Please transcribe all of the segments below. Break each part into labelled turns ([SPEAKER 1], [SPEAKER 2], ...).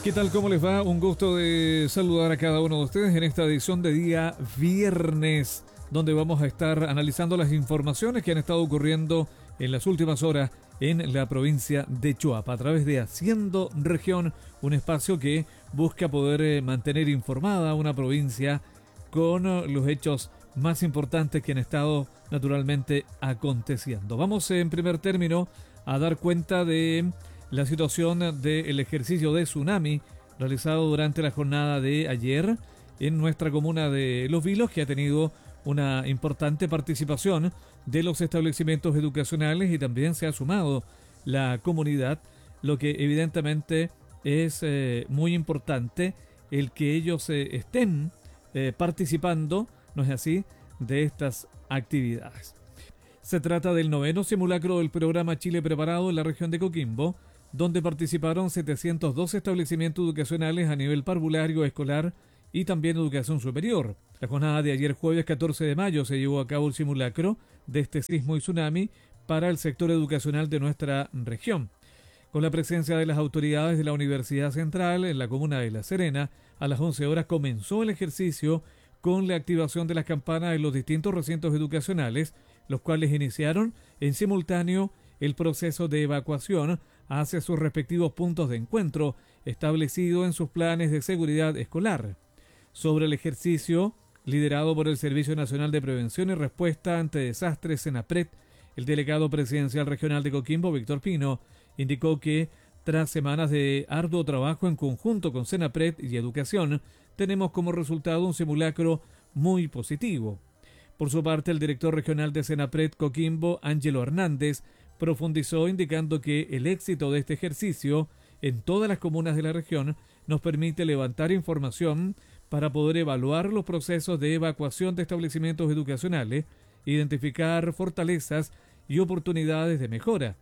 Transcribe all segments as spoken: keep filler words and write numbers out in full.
[SPEAKER 1] ¿Qué tal? ¿Cómo les va? Un gusto de saludar a cada uno de ustedes en esta edición de día viernes, donde vamos a estar analizando las informaciones que han estado ocurriendo en las últimas horas en la provincia de Choapa, a través de Haciendo Región, un espacio que busca poder eh, mantener informada a una provincia con eh, los hechos más importantes que han estado naturalmente aconteciendo. Vamos en primer término a dar cuenta de la situación del ejercicio de tsunami realizado durante la jornada de ayer en nuestra comuna de Los Vilos, que ha tenido una importante participación de los establecimientos educacionales y también se ha sumado la comunidad, lo que evidentemente es eh, muy importante el que ellos eh, estén eh, participando, ¿no es así?, de estas actividades. Se trata del noveno simulacro del programa Chile Preparado en la región de Coquimbo, donde participaron setecientos dos establecimientos educacionales a nivel parvulario, escolar y también educación superior. La jornada de ayer jueves catorce de mayo se llevó a cabo el simulacro de este sismo y tsunami para el sector educacional de nuestra región. Con la presencia de las autoridades de la Universidad Central en la comuna de La Serena, a las once horas comenzó el ejercicio con la activación de las campanas en los distintos recintos educacionales, los cuales iniciaron en simultáneo el proceso de evacuación hacia sus respectivos puntos de encuentro establecido en sus planes de seguridad escolar. Sobre el ejercicio, liderado por el Servicio Nacional de Prevención y Respuesta ante Desastres SENAPRED, el delegado presidencial regional de Coquimbo, Víctor Pino, indicó que tras semanas de arduo trabajo en conjunto con SENAPRED y Educación, tenemos como resultado un simulacro muy positivo. Por su parte, el director regional de SENAPRED Coquimbo, Ángelo Hernández, profundizó indicando que el éxito de este ejercicio en todas las comunas de la región nos permite levantar información para poder evaluar los procesos de evacuación de establecimientos educacionales, identificar fortalezas y oportunidades de mejora,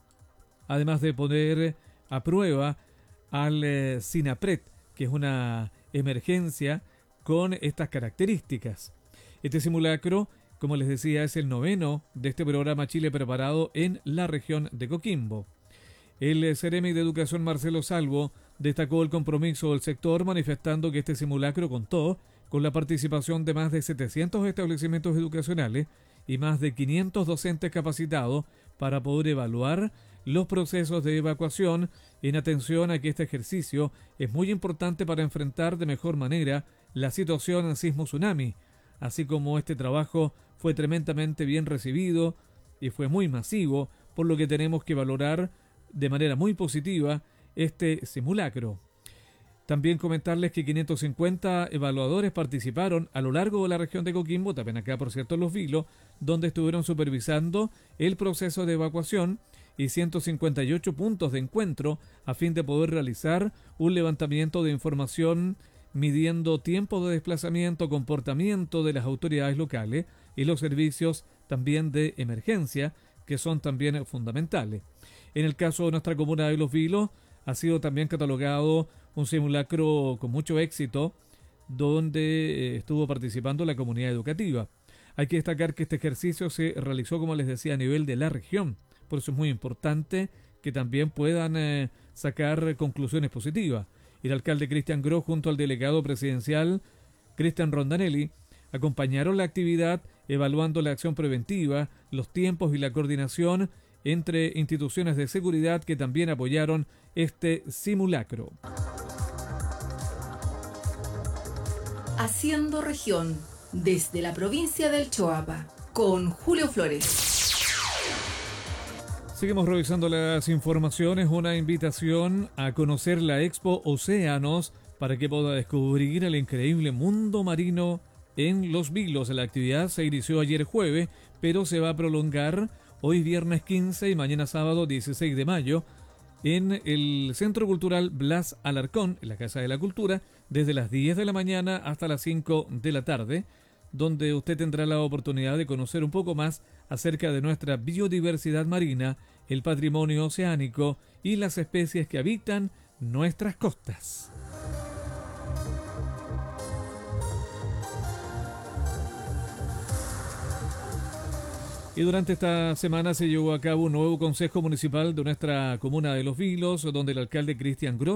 [SPEAKER 1] además de poner a prueba al eh, SINAPRED, que es una emergencia con estas características. Este simulacro, como les decía, es el noveno de este programa Chile Preparado en la región de Coquimbo. El Ceremi de Educación, Marcelo Salvo, destacó el compromiso del sector, manifestando que este simulacro contó con la participación de más de setecientos establecimientos educacionales y más de quinientos docentes capacitados para poder evaluar los procesos de evacuación, en atención a que este ejercicio es muy importante para enfrentar de mejor manera la situación sismo-tsunami, así como este trabajo fue tremendamente bien recibido y fue muy masivo, por lo que tenemos que valorar de manera muy positiva este simulacro. También comentarles que quinientos cincuenta evaluadores participaron a lo largo de la región de Coquimbo, también acá por cierto en Los Vilos, donde estuvieron supervisando el proceso de evacuación, y ciento cincuenta y ocho puntos de encuentro a fin de poder realizar un levantamiento de información midiendo tiempo de desplazamiento, comportamiento de las autoridades locales y los servicios también de emergencia, que son también fundamentales. En el caso de nuestra comuna de Los Vilos, ha sido también catalogado un simulacro con mucho éxito, donde estuvo participando la comunidad educativa. Hay que destacar que este ejercicio se realizó, como les decía, a nivel de la región. Por eso es muy importante que también puedan eh, sacar conclusiones positivas. El alcalde Cristian Gross junto al delegado presidencial Cristian Rondanelli acompañaron la actividad evaluando la acción preventiva, los tiempos y la coordinación entre instituciones de seguridad que también apoyaron este simulacro.
[SPEAKER 2] Haciendo Región, desde la provincia del Choapa, con Julio Flores.
[SPEAKER 1] Seguimos revisando las informaciones, una invitación a conocer la Expo Océanos para que pueda descubrir el increíble mundo marino en Los Vilos. La actividad se inició ayer jueves, pero se va a prolongar hoy viernes quince y mañana sábado dieciséis de mayo en el Centro Cultural Blas Alarcón, en la Casa de la Cultura, desde las diez de la mañana hasta las cinco de la tarde, donde usted tendrá la oportunidad de conocer un poco más acerca de nuestra biodiversidad marina, el patrimonio oceánico y las especies que habitan nuestras costas. Y durante esta semana se llevó a cabo un nuevo consejo municipal de nuestra comuna de Los Vilos, donde el alcalde Cristian Gross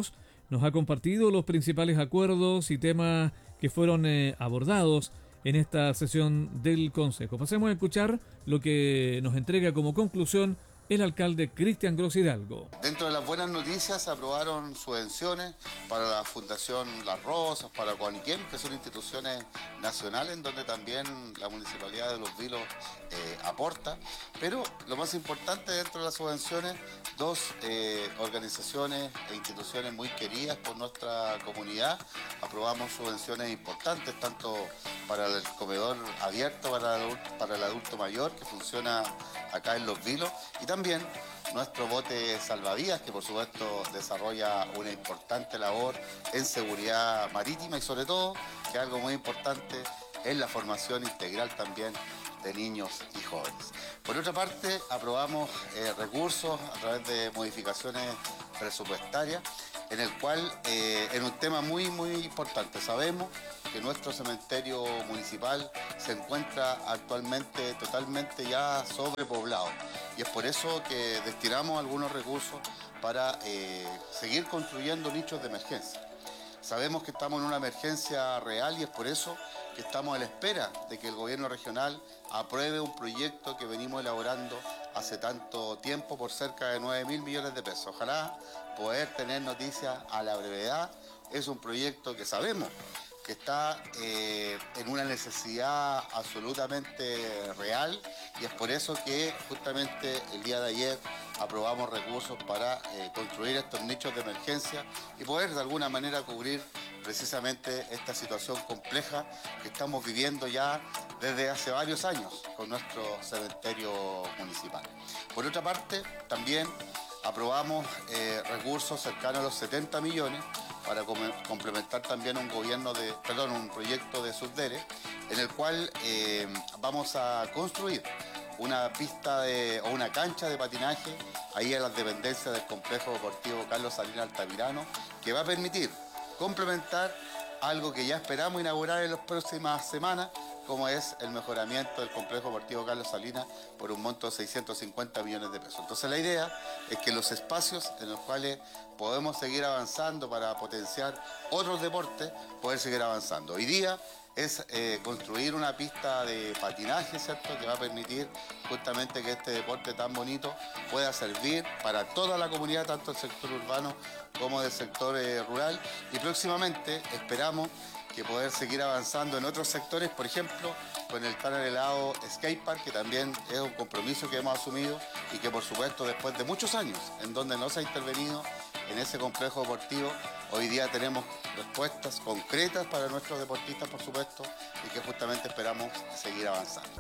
[SPEAKER 1] nos ha compartido los principales acuerdos y temas que fueron eh, abordados en esta sesión del Consejo. Pasemos a escuchar lo que nos entrega como conclusión el alcalde Cristian Gros Hidalgo.
[SPEAKER 3] Dentro de las buenas noticias se aprobaron subvenciones para la Fundación Las Rosas, para Coaniquem, que son instituciones nacionales en donde también la Municipalidad de Los Vilos eh, aporta. Pero lo más importante dentro de las subvenciones, dos eh, organizaciones e instituciones muy queridas por nuestra comunidad. Aprobamos subvenciones importantes, tanto para el comedor abierto para el, para el adulto mayor, que funciona acá en Los Vilos, y también nuestro bote salvavidas, que por supuesto desarrolla una importante labor en seguridad marítima y sobre todo, que es algo muy importante, en la formación integral también de niños y jóvenes. Por otra parte, aprobamos eh, recursos a través de modificaciones presupuestarias, en el cual, eh, en un tema muy, muy importante, sabemos que nuestro cementerio municipal se encuentra actualmente totalmente ya sobrepoblado, y es por eso que destinamos algunos recursos para eh, seguir construyendo nichos de emergencia. Sabemos que estamos en una emergencia real y es por eso que estamos a la espera de que el gobierno regional apruebe un proyecto que venimos elaborando hace tanto tiempo por cerca de nueve mil millones de pesos. Ojalá poder tener noticias a la brevedad. Es un proyecto que sabemos que está eh, en una necesidad absolutamente real, y es por eso que justamente el día de ayer aprobamos recursos para eh, construir estos nichos de emergencia y poder de alguna manera cubrir precisamente esta situación compleja que estamos viviendo ya desde hace varios años con nuestro cementerio municipal. Por otra parte, también aprobamos eh, recursos cercanos a los setenta millones para complementar también un gobierno de, perdón, un proyecto de Subdere, en el cual eh, vamos a construir una pista de, o una cancha de patinaje ahí en las dependencias del complejo deportivo Carlos Salinas Altamirano, que va a permitir complementar algo que ya esperamos inaugurar en las próximas semanas, como es el mejoramiento del complejo deportivo Carlos Salinas por un monto de seiscientos cincuenta millones de pesos. Entonces la idea es que los espacios en los cuales podemos seguir avanzando para potenciar otros deportes, poder seguir avanzando. Hoy día es eh, construir una pista de patinaje, ¿cierto?, que va a permitir justamente que este deporte tan bonito pueda servir para toda la comunidad, tanto del sector urbano como del sector eh, rural, y próximamente esperamos que poder seguir avanzando en otros sectores, por ejemplo, con el tan anhelado skatepark, que también es un compromiso que hemos asumido y que por supuesto después de muchos años en donde no se ha intervenido en ese complejo deportivo, hoy día tenemos respuestas concretas para nuestros deportistas, por supuesto, y que justamente esperamos seguir avanzando.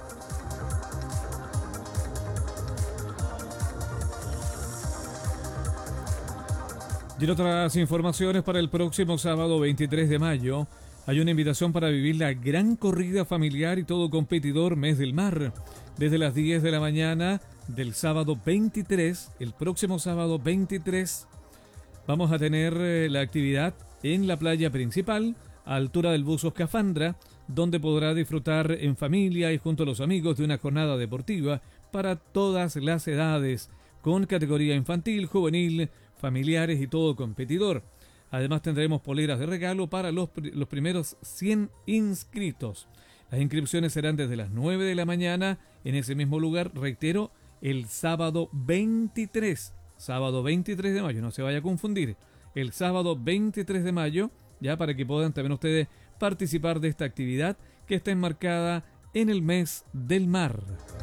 [SPEAKER 1] Y en otras informaciones, para el próximo sábado veintitrés de mayo, hay una invitación para vivir la gran corrida familiar y todo competidor Mes del Mar. Desde las diez de la mañana del sábado veintitrés, el próximo sábado veintitrés, vamos a tener eh, la actividad en la playa principal, a altura del buzo Escafandra, donde podrá disfrutar en familia y junto a los amigos de una jornada deportiva para todas las edades, con categoría infantil, juvenil, familiares y todo competidor. Además tendremos poleras de regalo para los, los primeros cien inscritos. Las inscripciones serán desde las nueve de la mañana en ese mismo lugar, reitero, el sábado veintitrés. Sábado veintitrés de mayo, no se vaya a confundir. El sábado veintitrés de mayo, ya para que puedan también ustedes participar de esta actividad que está enmarcada en el Mes del Mar.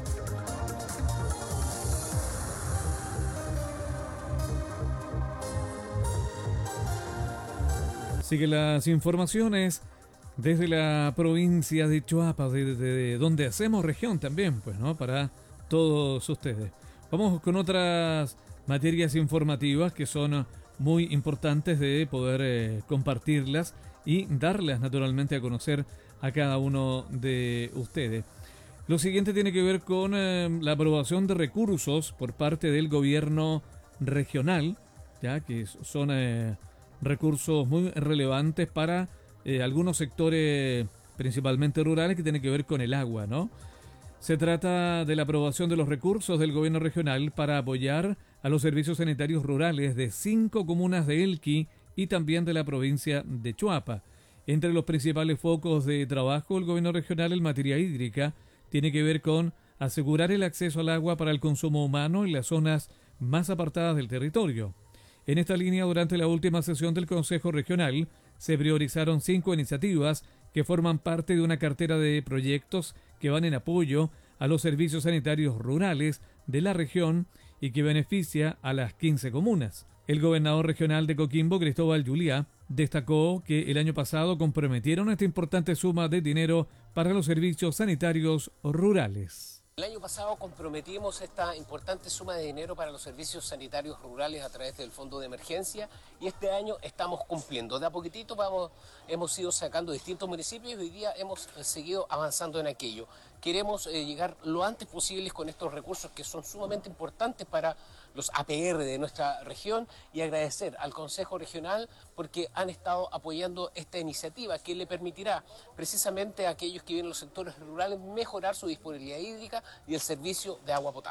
[SPEAKER 1] Siguen las informaciones desde la provincia de Choapa, desde de, de donde hacemos región también, pues, ¿no? Para todos ustedes. Vamos con otras materias informativas que son muy importantes de poder eh, compartirlas y darlas naturalmente a conocer a cada uno de ustedes. Lo siguiente tiene que ver con eh, la aprobación de recursos por parte del gobierno regional, ya que son eh, recursos muy relevantes para eh, algunos sectores principalmente rurales que tienen que ver con el agua, ¿no? Se trata de la aprobación de los recursos del gobierno regional para apoyar a los servicios sanitarios rurales de cinco comunas de Elqui y también de la provincia de Choapa. Entre los principales focos de trabajo del gobierno regional en materia hídrica tiene que ver con asegurar el acceso al agua para el consumo humano en las zonas más apartadas del territorio. En esta línea, durante la última sesión del Consejo Regional, se priorizaron cinco iniciativas que forman parte de una cartera de proyectos que van en apoyo a los servicios sanitarios rurales de la región y que beneficia a las quince comunas. El gobernador regional de Coquimbo, Cristóbal Juliá, destacó que el año pasado comprometieron esta importante suma de dinero para los servicios sanitarios rurales.
[SPEAKER 4] El año pasado comprometimos esta importante suma de dinero para los servicios sanitarios rurales a través del Fondo de Emergencia y este año estamos cumpliendo. De a poquitito vamos, hemos ido sacando distintos municipios y hoy día hemos seguido avanzando en aquello. Queremos eh, llegar lo antes posible con estos recursos que son sumamente importantes para los A P R de nuestra región y agradecer al Consejo Regional porque han estado apoyando esta iniciativa que le permitirá precisamente a aquellos que viven en los sectores rurales mejorar su disponibilidad hídrica y el servicio de agua potable.